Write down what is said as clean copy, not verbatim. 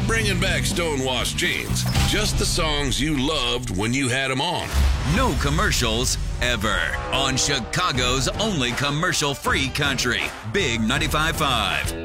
bringing back stonewashed jeans. Just the songs you loved when you had them on. No commercials ever on Chicago's only commercial-free country. Big 95.5.